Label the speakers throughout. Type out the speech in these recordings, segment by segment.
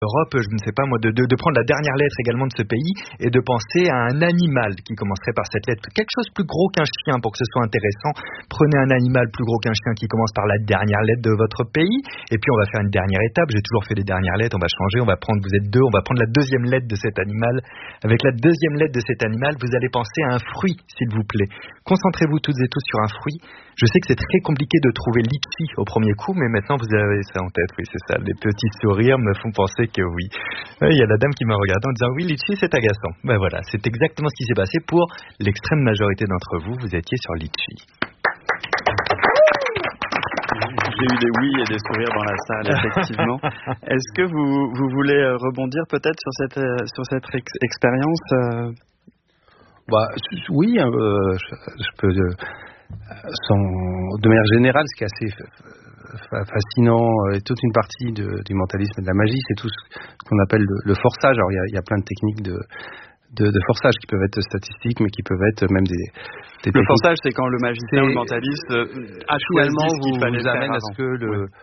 Speaker 1: Europe, je ne sais pas moi, de prendre la dernière lettre également de ce pays et de penser à un animal qui commencerait par cette lettre. Quelque chose plus gros qu'un chien pour que ce soit intéressant. Prenez un animal plus gros qu'un chien qui commence par la dernière lettre de votre pays et puis on va faire une dernière étape. J'ai toujours fait les dernières lettres, on va changer, on va prendre, vous êtes deux, on va prendre la deuxième lettre de cet animal. Avec la deuxième lettre de cet animal, vous allez penser à un fruit, s'il vous plaît. Concentrez-vous toutes et tous sur un fruit. Je sais que c'est très compliqué de trouver litchi au premier coup, mais maintenant vous avez ça en tête, oui c'est ça. Les petits sourires me font penser que oui. Il y a la dame qui m'a regardé en disant oui, litchi c'est agaçant. Ben voilà, c'est exactement ce qui s'est passé pour l'extrême majorité d'entre vous. Vous étiez sur litchi.
Speaker 2: J'ai eu des oui et des sourires dans la salle, effectivement. Est-ce que vous voulez rebondir peut-être sur cette expérience
Speaker 3: Oui, je peux. De manière générale, ce qui est assez fascinant et toute une partie du mentalisme et de la magie, c'est tout ce qu'on appelle le forçage. Alors il y a plein de techniques de forçage qui peuvent être statistiques, mais qui peuvent être même des
Speaker 2: le forçage, c'est quand le magicien, le mentaliste
Speaker 3: finalement vous amène à ce que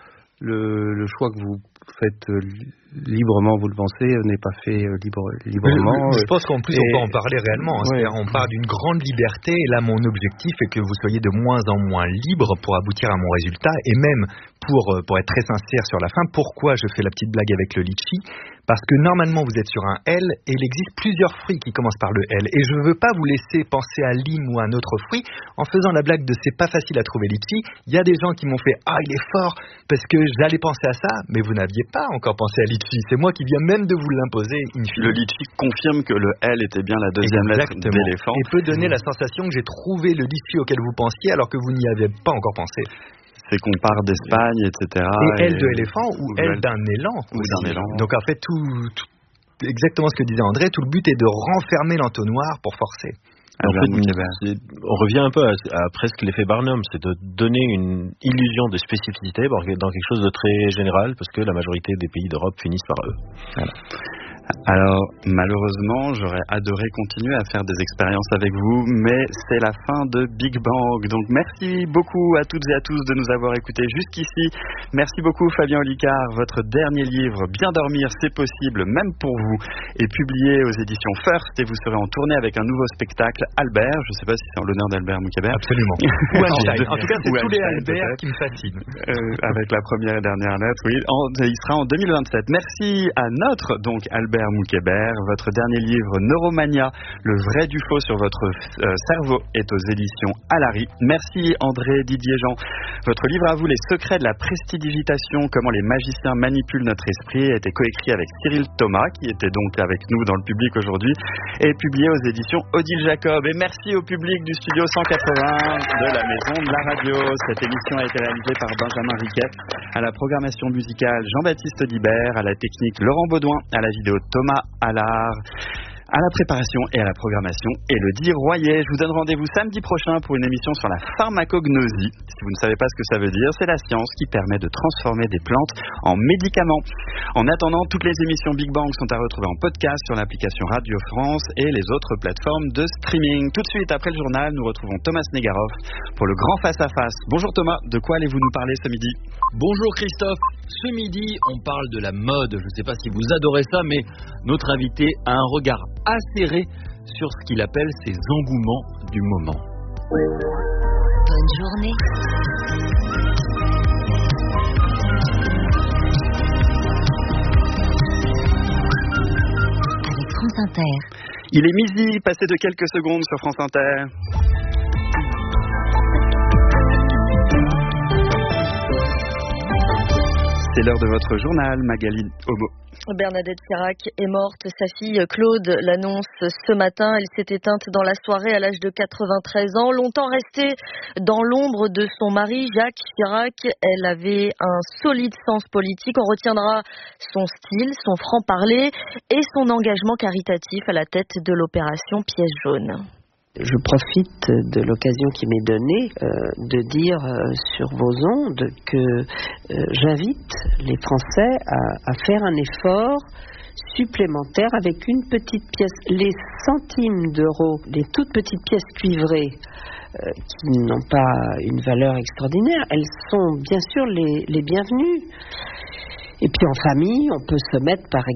Speaker 3: le choix que vous faites librement, vous le pensez, n'est pas fait librement.
Speaker 1: Je pense qu'en plus on peut en parler réellement. C'est-à-dire on part d'une grande liberté et là mon objectif est que vous soyez de moins en moins libre pour aboutir à mon résultat et même pour être très sincère sur la fin, pourquoi je fais la petite blague avec le litchi? Parce que normalement vous êtes sur un L et il existe plusieurs fruits qui commencent par le L et je ne veux pas vous laisser penser à lime ou à un autre fruit en faisant la blague de c'est pas facile à trouver litchi. Il y a des gens qui m'ont fait il est fort parce que j'allais penser à ça, mais vous n'aviez pas encore pensé à litchi. C'est moi qui viens même de vous l'imposer.
Speaker 2: Le litchi confirme que le L était bien la deuxième lettre d'éléphant.
Speaker 1: Et peut donner la sensation que j'ai trouvé le litchi auquel vous pensiez alors que vous n'y avez pas encore pensé.
Speaker 2: C'est qu'on part d'Espagne, etc.
Speaker 1: Et L de éléphant ou L d'un élan.
Speaker 2: Ou d'un élan.
Speaker 1: Donc en fait, tout exactement ce que disait André, tout le but est de renfermer l'entonnoir pour forcer.
Speaker 4: En fait, on revient un peu à presque l'effet Barnum, c'est de donner une illusion de spécificité dans quelque chose de très général, parce que la majorité des pays d'Europe finissent par eux.
Speaker 2: Voilà. Alors, malheureusement, j'aurais adoré continuer à faire des expériences avec vous, mais c'est la fin de Big Bang. Donc, merci beaucoup à toutes et à tous de nous avoir écoutés jusqu'ici. Merci beaucoup, Fabien Olicard. Votre dernier livre, Bien dormir, c'est possible, même pour vous, est publié aux éditions First et vous serez en tournée avec un nouveau spectacle, Albert. Je ne sais pas si c'est en l'honneur d'Albert Moukébert.
Speaker 1: Absolument. Ou Einstein. En tout cas, c'est tous les Albert qui me fascinent.
Speaker 2: Avec la première et dernière lettre, oui. Il sera en 2027. Merci à notre, donc, Albert Moukébert. Votre dernier livre, Neuromania, le vrai du faux sur votre cerveau, est aux éditions Alary. Merci André Didier-Jean. Votre livre à vous, Les secrets de la prestidigitation, comment les magiciens manipulent notre esprit, a été coécrit avec Cyril Thomas, qui était donc avec nous dans le public aujourd'hui, et publié aux éditions Odile Jacob. Et merci au public du studio 180 de la Maison de la Radio. Cette émission a été réalisée par Benjamin Riquet, à la programmation musicale Jean-Baptiste Audibert, à la technique Laurent Baudouin, à la vidéo Thomas Allard, à la préparation et à la programmation Élodie Royer. Je vous donne rendez-vous samedi prochain pour une émission sur la pharmacognosie. Si vous ne savez pas ce que ça veut dire, c'est la science qui permet de transformer des plantes en médicaments. En attendant, toutes les émissions Big Bang sont à retrouver en podcast sur l'application Radio France et les autres plateformes de streaming. Tout de suite après le journal, nous retrouvons Thomas Negaroff pour le grand face-à-face. Bonjour Thomas, de quoi allez-vous nous parler ce midi?
Speaker 5: Bonjour Christophe, ce midi on parle de la mode. Je ne sais pas si vous adorez ça, mais notre invité a un regard acéré sur ce qu'il appelle ses engouements du moment.
Speaker 6: Bonne journée. Avec France Inter.
Speaker 2: Il est midi, passé de quelques secondes sur France Inter. C'est l'heure de votre journal, Magali Homo.
Speaker 7: Bernadette Chirac est morte. Sa fille Claude l'annonce ce matin. Elle s'est éteinte dans la soirée à l'âge de 93 ans. Longtemps restée dans l'ombre de son mari, Jacques Chirac, elle avait un solide sens politique. On retiendra son style, son franc-parler et son engagement caritatif à la tête de l'opération Pièce jaune.
Speaker 8: Je profite de l'occasion qui m'est donnée de dire sur vos ondes que j'invite les Français à faire un effort supplémentaire avec une petite pièce. Les centimes d'euros, les toutes petites pièces cuivrées qui n'ont pas une valeur extraordinaire, elles sont bien sûr les bienvenues. Et puis en famille, on peut se mettre par exemple